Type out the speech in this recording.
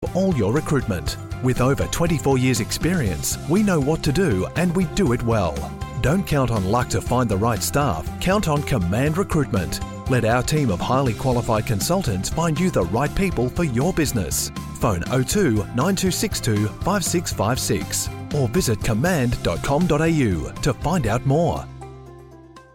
all your recruitment. With over 24 years experience, we know what to do and we do it well. Don't count on luck to find the right staff. Count on Command Recruitment. Let our team of highly qualified consultants find you the right people for your business. Phone 02 9262 5656 or visit command.com.au to find out more.